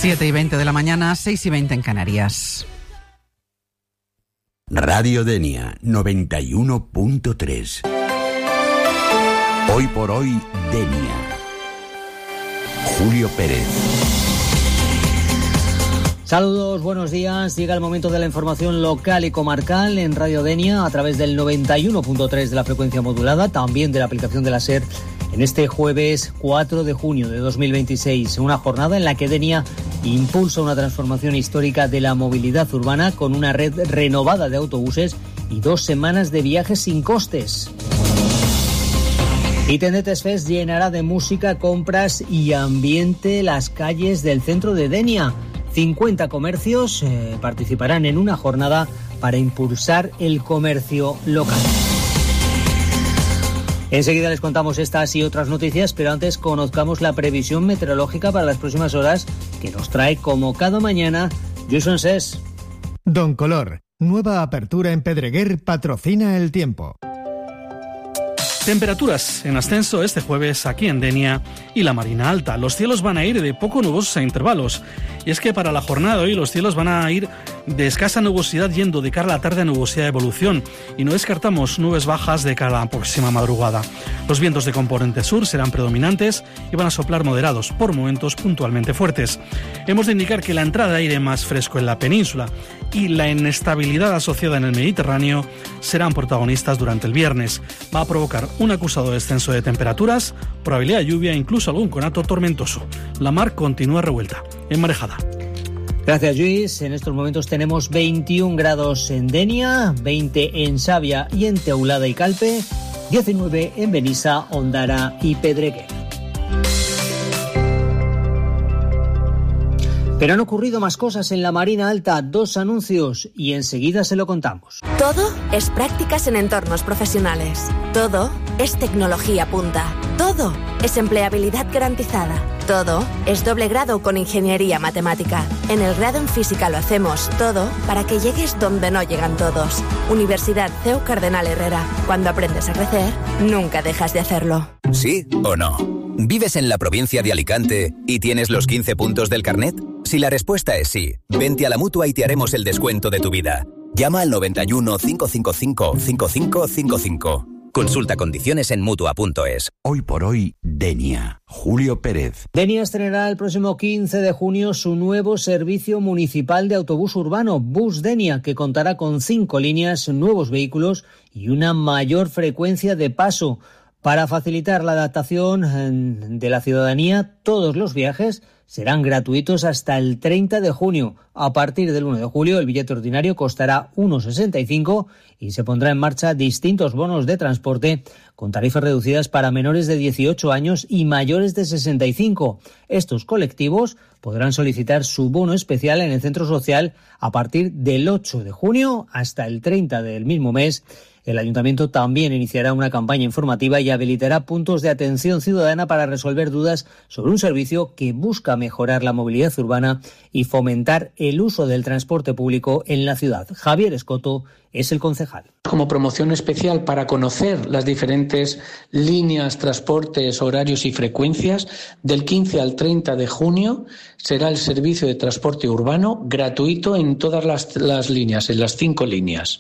7:20 de la mañana, 6:20 en Canarias. Radio Denia 91.3. Hoy por hoy, Denia. Julio Pérez. Saludos, buenos días. Llega el momento de la información local y comarcal en Radio Denia a través del 91.3 de la frecuencia modulada, también de la aplicación de la SER, en este jueves 4 de junio de 2026, una jornada en la que Denia impulsa una transformación histórica de la movilidad urbana con una red renovada de autobuses y 2 semanas de viajes sin costes. Y Tendetes Fest llenará de música, compras y ambiente las calles del centro de Denia. 50 comercios participarán en una jornada para impulsar el comercio local. Enseguida les contamos estas y otras noticias, pero antes conozcamos la previsión meteorológica para las próximas horas que nos trae, como cada mañana, Jason Sess. Don Color, nueva apertura en Pedreguer, patrocina el tiempo. Temperaturas en ascenso este jueves aquí en Denia y la Marina Alta. Los cielos van a ir de poco nubosos a intervalos. Y es que para la jornada de hoy los cielos van a ir de escasa nubosidad yendo de cara a la tarde a nubosidad de evolución. Y no descartamos nubes bajas de cara a la próxima madrugada. Los vientos de componente sur serán predominantes y van a soplar moderados, por momentos puntualmente fuertes. Hemos de indicar que la entrada de aire más fresco en la península y la inestabilidad asociada en el Mediterráneo serán protagonistas durante el viernes. Va a provocar un acusado descenso de temperaturas, probabilidad de lluvia e incluso algún conato tormentoso. La mar continúa revuelta, enmarejada. Gracias, Luis. En estos momentos tenemos 21 grados en Denia, 20 en Savia y en Teulada y Calpe, 19 en Benissa, Ondara y Pedreguer. Pero han ocurrido más cosas en la Marina Alta, 2 anuncios y enseguida se lo contamos. Todo es prácticas en entornos profesionales. Todo es tecnología punta. Todo es empleabilidad garantizada. Todo es doble grado con ingeniería matemática. En el grado en física lo hacemos todo para que llegues donde no llegan todos. Universidad CEU Cardenal Herrera. Cuando aprendes a crecer, nunca dejas de hacerlo. ¿Sí o no? ¿Vives en la provincia de Alicante y tienes los 15 puntos del carnet? Si la respuesta es sí, vente a la Mutua y te haremos el descuento de tu vida. Llama al 91 555 5555. Consulta condiciones en Mutua.es. Hoy por hoy, Denia. Julio Pérez. Denia estrenará el próximo 15 de junio su nuevo servicio municipal de autobús urbano, Bus Denia, que contará con 5 líneas, nuevos vehículos y una mayor frecuencia de paso. Para facilitar la adaptación de la ciudadanía, todos los viajes serán gratuitos hasta el 30 de junio. A partir del 1 de julio, el billete ordinario costará 1,65 y se pondrá en marcha distintos bonos de transporte con tarifas reducidas para menores de 18 años y mayores de 65. Estos colectivos podrán solicitar su bono especial en el centro social a partir del 8 de junio hasta el 30 del mismo mes. El Ayuntamiento también iniciará una campaña informativa y habilitará puntos de atención ciudadana para resolver dudas sobre un servicio que busca mejorar la movilidad urbana y fomentar el uso del transporte público en la ciudad. Javier Escoto es el concejal. Como promoción especial para conocer las diferentes líneas, transportes, horarios y frecuencias, del 15 al 30 de junio será el servicio de transporte urbano gratuito en todas las líneas, en las 5 líneas.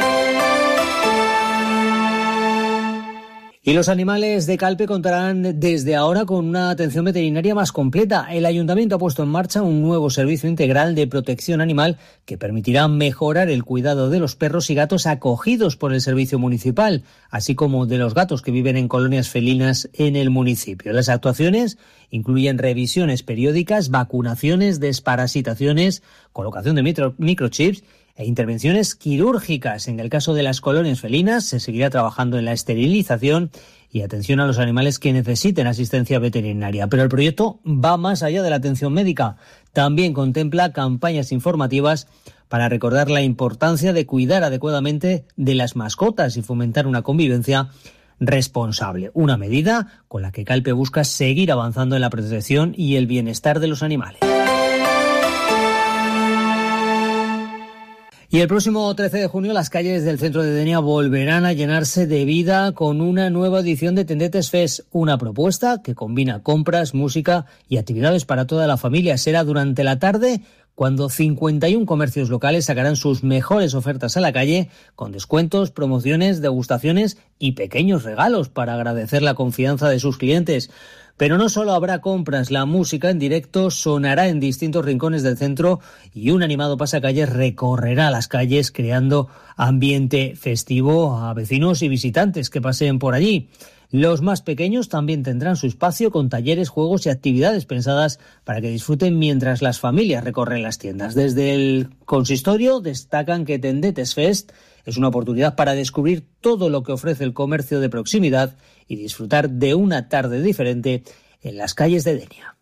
Y los animales de Calpe contarán desde ahora con una atención veterinaria más completa. El Ayuntamiento ha puesto en marcha un nuevo servicio integral de protección animal que permitirá mejorar el cuidado de los perros y gatos acogidos por el servicio municipal, así como de los gatos que viven en colonias felinas en el municipio. Las actuaciones incluyen revisiones periódicas, vacunaciones, desparasitaciones, colocación de microchips e intervenciones quirúrgicas. En el caso de las colonias felinas, se seguirá trabajando en la esterilización y atención a los animales que necesiten asistencia veterinaria. Pero el proyecto va más allá de la atención médica. También contempla campañas informativas para recordar la importancia de cuidar adecuadamente de las mascotas y fomentar una convivencia responsable. Una medida con la que Calpe busca seguir avanzando en la protección y el bienestar de los animales. Y el próximo 13 de junio las calles del centro de Denia volverán a llenarse de vida con una nueva edición de Tendetes Fest, una propuesta que combina compras, música y actividades para toda la familia. Será durante la tarde cuando 51 comercios locales sacarán sus mejores ofertas a la calle con descuentos, promociones, degustaciones y pequeños regalos para agradecer la confianza de sus clientes. Pero no solo habrá compras, la música en directo sonará en distintos rincones del centro y un animado pasacalles recorrerá las calles creando ambiente festivo a vecinos y visitantes que paseen por allí. Los más pequeños también tendrán su espacio con talleres, juegos y actividades pensadas para que disfruten mientras las familias recorren las tiendas. Desde el consistorio destacan que Tendetes Fest es una oportunidad para descubrir todo lo que ofrece el comercio de proximidad y disfrutar de una tarde diferente en las calles de Denia.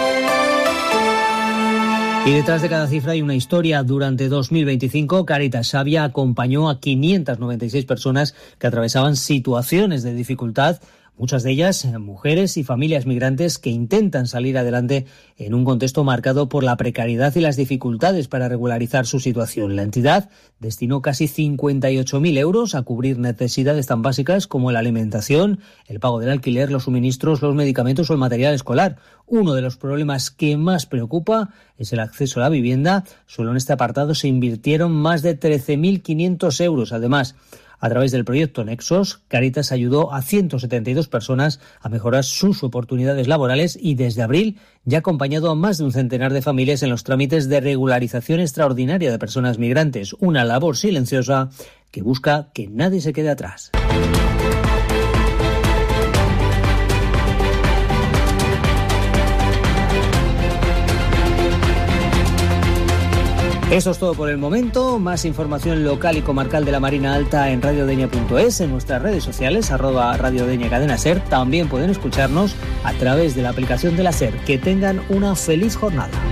Y detrás de cada cifra hay una historia. Durante 2025, Càritas Xàbia acompañó a 596 personas que atravesaban situaciones de dificultad, muchas de ellas mujeres y familias migrantes que intentan salir adelante en un contexto marcado por la precariedad y las dificultades para regularizar su situación. La entidad destinó casi 58.000 euros a cubrir necesidades tan básicas como la alimentación, el pago del alquiler, los suministros, los medicamentos o el material escolar. Uno de los problemas que más preocupa es el acceso a la vivienda. Solo en este apartado se invirtieron más de 13.500 euros. Además, a través del proyecto Nexos, Càritas ayudó a 172 personas a mejorar sus oportunidades laborales y desde abril ya ha acompañado a más de un centenar de familias en los trámites de regularización extraordinaria de personas migrantes, una labor silenciosa que busca que nadie se quede atrás. Eso es todo por el momento. Más información local y comarcal de la Marina Alta en radiodenia.es, en nuestras redes sociales, @radiodenia cadena SER. También pueden escucharnos a través de la aplicación de la SER. Que tengan una feliz jornada.